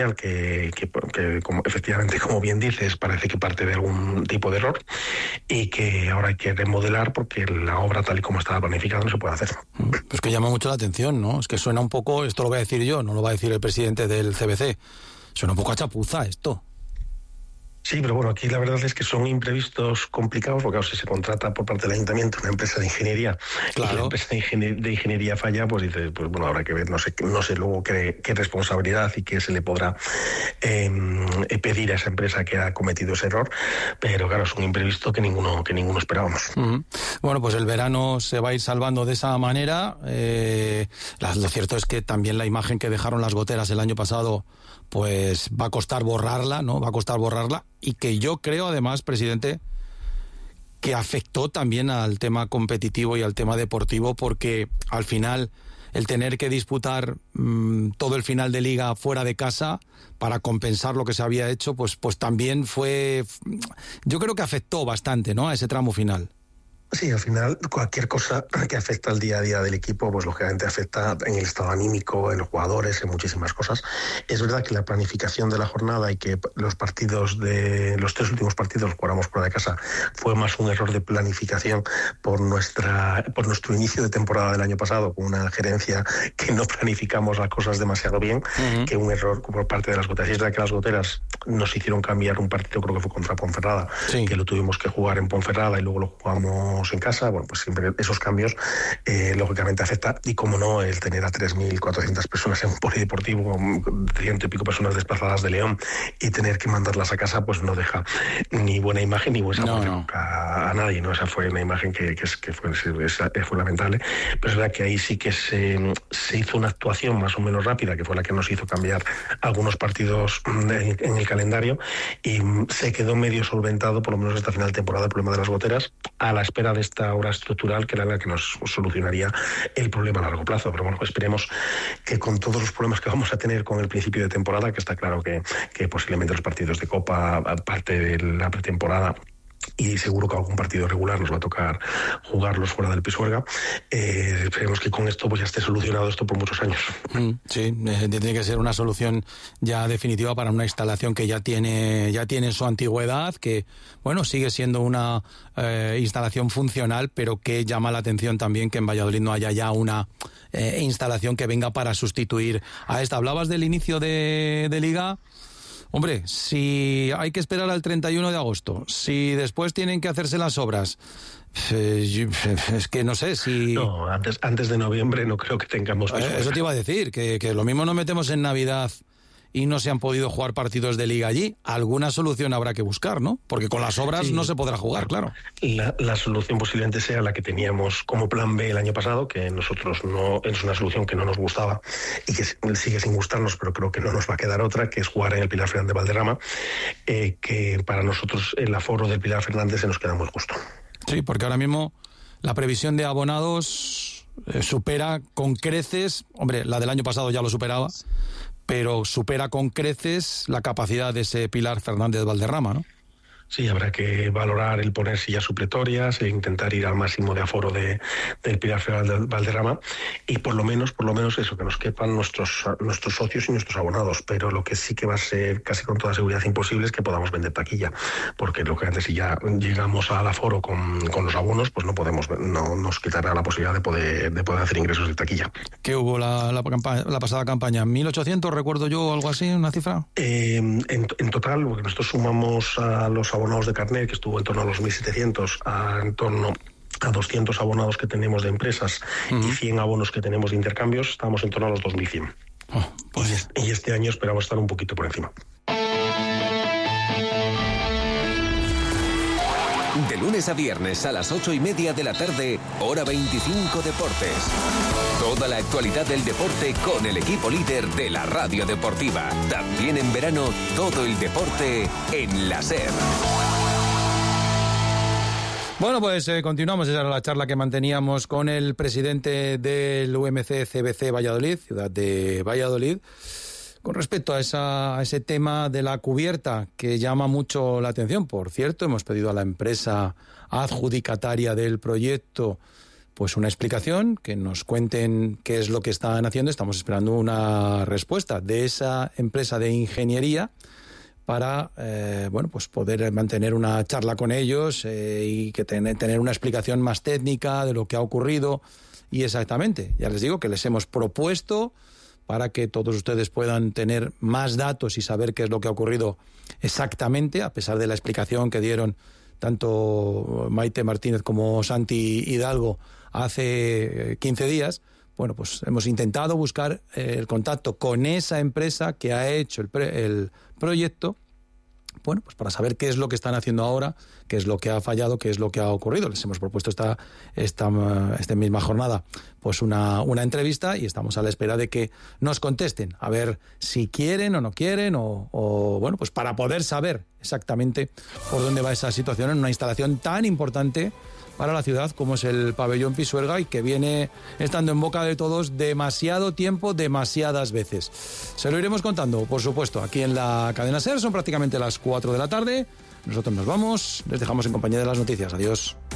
como, efectivamente, como bien dices, parece que parte de algún tipo de error y que ahora hay que remodelar porque la obra tal y como estaba planificada no se puede hacer. Pues que llama mucho la atención, ¿no? Es que suena un poco, esto lo voy a decir yo, no lo va a decir el presidente del CBC, suena un poco a chapuza esto. Sí, pero bueno, aquí la verdad es que son imprevistos complicados, porque si se contrata por parte del ayuntamiento una empresa de ingeniería, claro, y la empresa de ingeniería falla, pues dices, pues bueno, habrá que ver, no sé luego qué responsabilidad y qué se le podrá pedir a esa empresa que ha cometido ese error, pero claro, es un imprevisto que ninguno esperábamos. Uh-huh. Bueno, pues el verano se va a ir salvando de esa manera. Lo cierto es que también la imagen que dejaron las goteras el año pasado, pues va a costar borrarla, ¿no? Va a costar borrarla, y que yo creo, además, presidente, que afectó también al tema competitivo y al tema deportivo, porque al final el tener que disputar todo el final de liga fuera de casa para compensar lo que se había hecho, pues también fue, yo creo que afectó bastante, ¿no?, a ese tramo final. Sí, al final cualquier cosa que afecta al día a día del equipo, pues lógicamente afecta en el estado anímico, en los jugadores, en muchísimas cosas. Es verdad que la planificación de la jornada y que los 3 últimos partidos los jugáramos fuera de casa fue más un error de planificación por nuestro inicio de temporada del año pasado, con una gerencia que no planificamos las cosas demasiado bien, que un error por parte de las goteras. Y es verdad que las goteras nos hicieron cambiar un partido, creo que fue contra Ponferrada, sí, que lo tuvimos que jugar en Ponferrada y luego lo jugamos en casa. Bueno, pues siempre esos cambios lógicamente afecta, y como no, el tener a 3.400 personas en un polideportivo con 100 y pico personas desplazadas de León y tener que mandarlas a casa, pues no deja ni buena imagen ni buen sabor de boca a nadie, ¿no? Esa fue una imagen que fue lamentable, pero es verdad que ahí sí que se hizo una actuación más o menos rápida, que fue la que nos hizo cambiar algunos partidos en el calendario, y se quedó medio solventado, por lo menos hasta final de temporada, el problema de las goteras, a la espera de esta obra estructural que era la que nos solucionaría el problema a largo plazo. Pero bueno, esperemos que con todos los problemas que vamos a tener con el principio de temporada, que está claro que posiblemente los partidos de Copa, parte de la pretemporada, y seguro que algún partido regular nos va a tocar jugarlos fuera del Pisuerga, esperemos que con esto pues ya esté solucionado esto por muchos años. Sí, tiene que ser una solución ya definitiva para una instalación que ya tiene su antigüedad, que bueno, sigue siendo una instalación funcional, pero que llama la atención también que en Valladolid no haya ya una instalación que venga para sustituir a esta. Hablabas del inicio de Liga. Hombre, si hay que esperar al 31 de agosto, si después tienen que hacerse las obras, es que no sé si... No, antes de noviembre no creo que tengamos... Eso te iba a decir, que lo mismo nos metemos en Navidad y no se han podido jugar partidos de Liga allí. Alguna solución habrá que buscar, ¿no? Porque con las obras sí, no se podrá jugar, claro. La solución posiblemente sea la que teníamos como plan B el año pasado, que nosotros no es una solución que no nos gustaba y que sigue sin gustarnos, pero creo que no nos va a quedar otra, que es jugar en el Pilar Fernández de Valderrama, que para nosotros el aforo del Pilar Fernández se nos queda muy justo. Sí, porque ahora mismo la previsión de abonados supera con creces, hombre, la del año pasado ya lo superaba, pero supera con creces la capacidad de ese Pilar Fernández de Valderrama, ¿no? Sí, habrá que valorar el poner sillas supletorias e intentar ir al máximo de aforo del Pilar Fernández de Valderrama, y por lo menos eso, que nos quepan nuestros socios y nuestros abonados. Pero lo que sí que va a ser casi con toda seguridad imposible es que podamos vender taquilla, porque lo que antes, si ya llegamos al aforo con los abonos, pues no nos quitará la posibilidad de poder hacer ingresos de taquilla. ¿Qué hubo la pasada campaña? ¿1.800, recuerdo yo, algo así, una cifra? En total, porque nosotros sumamos a los abonados de carnet, que estuvo en torno a los 1.700, en torno a 200 abonados que tenemos de empresas y 100 abonos que tenemos de intercambios, estamos en torno a los 2.100. Pues... y este año esperamos estar un poquito por encima. De lunes a viernes a las 8:30 de la tarde, Hora 25 Deportes. Toda la actualidad del deporte con el equipo líder de la radio deportiva. También en verano, todo el deporte en la SER. Bueno, pues continuamos. Esa era la charla que manteníamos con el presidente del UMC CBC Valladolid, ciudad de Valladolid, con respecto a ese tema de la cubierta, que llama mucho la atención. Por cierto, hemos pedido a la empresa adjudicataria del proyecto pues una explicación, que nos cuenten qué es lo que están haciendo. Estamos esperando una respuesta de esa empresa de ingeniería para pues poder mantener una charla con ellos y que tener una explicación más técnica de lo que ha ocurrido. Y exactamente, ya les digo que les hemos propuesto, para que todos ustedes puedan tener más datos y saber qué es lo que ha ocurrido exactamente, a pesar de la explicación que dieron tanto Maite Martínez como Santi Hidalgo hace 15 días. Bueno, pues hemos intentado buscar el contacto con esa empresa que ha hecho el proyecto, bueno, pues para saber qué es lo que están haciendo ahora, qué es lo que ha fallado, qué es lo que ha ocurrido. Les hemos propuesto esta misma jornada pues una entrevista, y estamos a la espera de que nos contesten, a ver si quieren o no quieren, o bueno, pues para poder saber exactamente por dónde va esa situación en una instalación tan importante para la ciudad como es el pabellón Pisuerga, y que viene estando en boca de todos demasiado tiempo, demasiadas veces. Se lo iremos contando, por supuesto, aquí en la cadena SER. Son prácticamente las 4 de la tarde. Nosotros nos vamos, les dejamos en compañía de las noticias. Adiós.